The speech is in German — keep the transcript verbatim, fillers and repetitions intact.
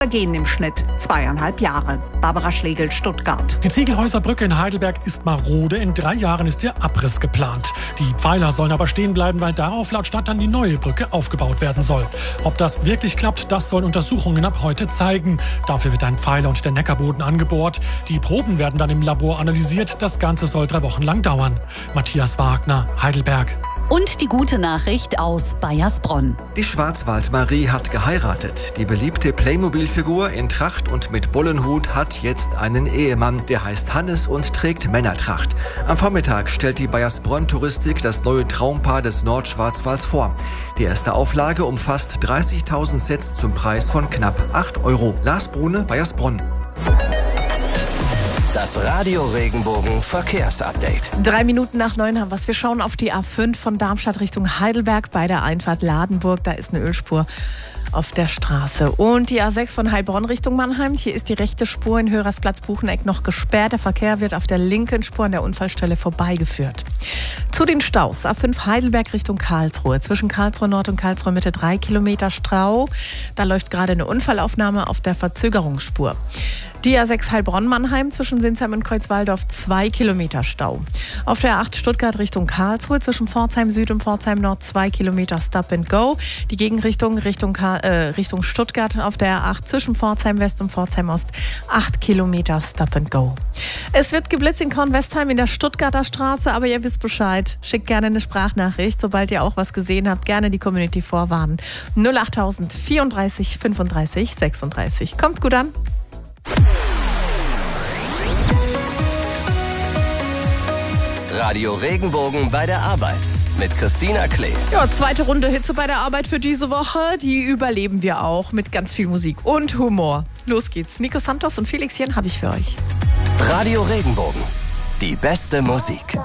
vergehen im Schnitt zweieinhalb Jahre. Barbara Schlegel, Stuttgart. Die Ziegelhäuserbrücke in Heidelberg ist marode. In drei Jahren ist ihr Abriss geplant. Die Pfeiler sollen aber stehen bleiben, weil darauf laut Stadt dann die neue Brücke aufgebaut werden soll. Ob das wirklich klappt, das sollen Untersuchungen ab heute zeigen. Dafür wird ein Pfeiler und der Neckarboden angebohrt. Die Proben werden dann im Labor analysiert. Das Ganze soll drei Wochen lang dauern. Matthias Wagner, Heidelberg. Und die gute Nachricht aus Baiersbronn. Die Schwarzwaldmarie hat geheiratet. Die beliebte Playmobil-Figur in Tracht und mit Bullenhut hat jetzt einen Ehemann. Der heißt Hannes und trägt Männertracht. Am Vormittag stellt die Baiersbronn-Touristik das neue Traumpaar des Nordschwarzwalds vor. Die erste Auflage umfasst dreißigtausend Sets zum Preis von knapp acht Euro. Lars Brune, Baiersbronn. Das Radio Regenbogen Verkehrsupdate. Drei Minuten nach neun haben wir es. Wir schauen auf die A fünf von Darmstadt Richtung Heidelberg bei der Einfahrt Ladenburg. Da ist eine Ölspur auf der Straße. Und die A sechs von Heilbronn Richtung Mannheim. Hier ist die rechte Spur in Hörersplatz-Bucheneck noch gesperrt. Der Verkehr wird auf der linken Spur an der Unfallstelle vorbeigeführt. Zu den Staus. A fünf Heidelberg Richtung Karlsruhe. Zwischen Karlsruhe Nord und Karlsruhe Mitte drei Kilometer Stau. Da läuft gerade eine Unfallaufnahme auf der Verzögerungsspur. Die A sechs Heilbronn-Mannheim zwischen Sinsheim und Kreuzwaldorf zwei Kilometer Stau. Auf der A acht Stuttgart Richtung Karlsruhe zwischen Pforzheim Süd und Pforzheim Nord zwei Kilometer Stop and Go. Die Gegenrichtung Richtung, äh, Richtung Stuttgart auf der A acht zwischen Pforzheim West und Pforzheim Ost acht Kilometer Stop and Go. Es wird geblitzt in Kornwestheim in der Stuttgarter Straße, aber ihr wisst Bescheid. Schickt gerne eine Sprachnachricht, sobald ihr auch was gesehen habt. Gerne die Community vorwarnen. null achttausend vierunddreißig fünfunddreißig sechsunddreißig. Kommt gut an. Radio Regenbogen bei der Arbeit mit Christina Klee. Ja, zweite Runde Hitze bei der Arbeit für diese Woche. Die überleben wir auch mit ganz viel Musik und Humor. Los geht's. Nico Santos und Felix Jen habe ich für euch. Radio Regenbogen. Die beste Musik.